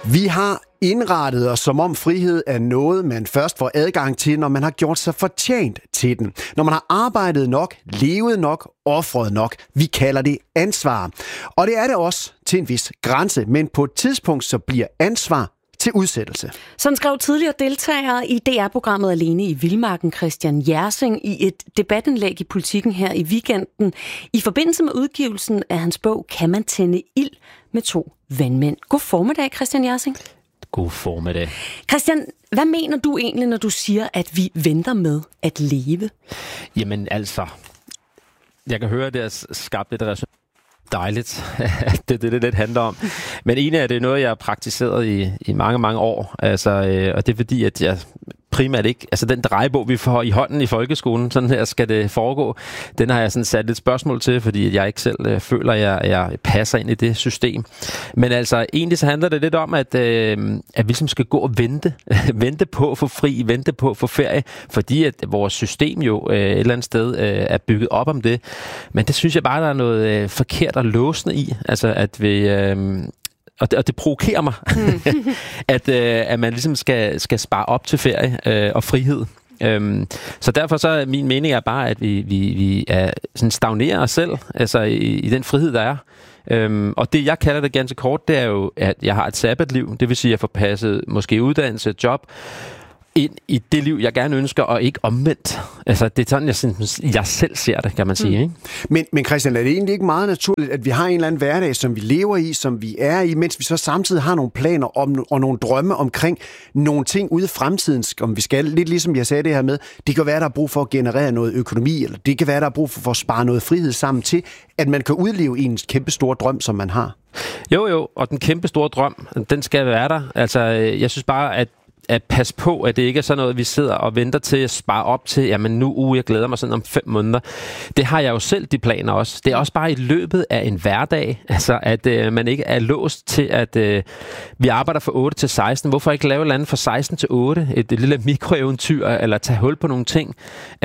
Vi har indrettet os, som om frihed er noget, man først får adgang til, når man har gjort sig fortjent til den. Når man har arbejdet nok, levet nok, ofret nok. Vi kalder det ansvar. Og det er det også til en vis grænse, men på et tidspunkt så bliver ansvar til udsættelse. Sådan skrev tidligere deltagere i DR-programmet Alene i Vildmarken, Christian Jersing, i et debatindlæg i Politiken her i weekenden, i forbindelse med udgivelsen af hans bog Kan man tænde ild med 2 vandmænd. God formiddag, Christian Jersing. God formiddag. Christian, hvad mener du egentlig, når du siger, at vi venter med at leve? Jamen altså, jeg kan høre, at det er skabt lidt resultat. Dejligt, det lidt handler om. Men egentlig er det noget, jeg har praktiseret i mange, mange år. Altså, og det er fordi, at jeg primært ikke... Altså, den drejebog, vi får i hånden i folkeskolen, sådan her skal det foregå, den har jeg sådan sat lidt spørgsmål til, fordi jeg ikke selv føler, at jeg passer ind i det system. Men altså, egentlig så handler det lidt om, at vi ligesom skal gå og vente. Vente på at få fri, vente på at få ferie, fordi at vores system jo et eller andet sted er bygget op om det. Men det synes jeg bare, der er noget forkert og låsende i. Altså, at vi... Og det provokerer mig, at man ligesom skal spare op til ferie og frihed. Så derfor så er min mening er bare, at vi er sådan stagnerer os selv, altså i den frihed, der er. Og det, jeg kalder det ganske kort, det er jo, at jeg har et sabbatliv. Det vil sige, at jeg får passet måske uddannelse, job, ind i det liv, jeg gerne ønsker, og ikke omvendt. Altså, det er sådan, jeg selv ser det, kan man sige. Ikke? Men Christian, er det egentlig ikke meget naturligt, at vi har en eller anden hverdag, som vi lever i, som vi er i, mens vi så samtidig har nogle planer om, og nogle drømme omkring nogle ting ude i fremtiden, om vi skal, lidt ligesom jeg sagde det her med, det kan være, der er brug for at generere noget økonomi, eller det kan være, der er brug for at spare noget frihed sammen til, at man kan udleve en kæmpe stor drøm, som man har. Jo, og den kæmpe store drøm, den skal være der. Altså, jeg synes bare, at passe på, at det ikke er sådan noget, vi sidder og venter til at spare op til, jamen nu, jeg glæder mig sådan om 5 måneder. Det har jeg jo selv, de planer også. Det er også bare i løbet af en hverdag, altså at man ikke er låst til, at vi arbejder fra 8 til 16. Hvorfor ikke lave et eller andet fra 16 til 8? Et lille mikroeventyr, eller tage hul på nogle ting.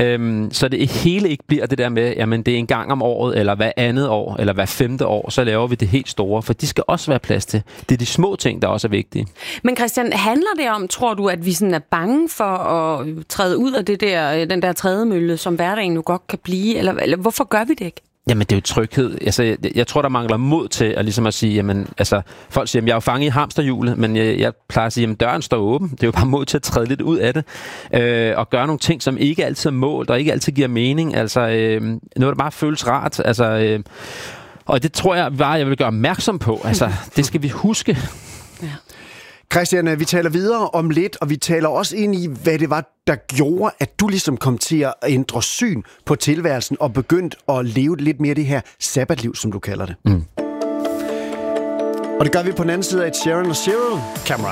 Så det hele ikke bliver det der med, jamen det er en gang om året, eller hver andet år, eller hver 5. år, så laver vi det helt store, for de skal også være plads til. Det er de små ting, der også er vigtige. Men Christian, handler det om, tror du, at vi sådan er bange for at træde ud af den der trædemølle, som hverdagen nu godt kan blive? Eller hvorfor gør vi det ikke? Jamen, det er jo tryghed. Altså, jeg tror, der mangler mod til at, ligesom at sige, jamen, altså, folk siger, at jeg er jo fanget i hamsterhjulet, men jeg plejer at sige, at døren står åben. Det er jo bare mod til at træde lidt ud af det, og gøre nogle ting, som ikke altid er målt, og ikke altid giver mening. Altså, noget, der bare føles rart. Altså, og det tror jeg bare, jeg vil gøre opmærksom på. Altså, det skal vi huske. Ja. Christian, vi taler videre om lidt, og vi taler også ind i, hvad det var, der gjorde, at du ligesom kom til at ændre syn på tilværelsen og begyndte at leve lidt mere det her sabbatliv, som du kalder det. Og det gør vi på den anden side af et Sharon og Cheryl, Cameron.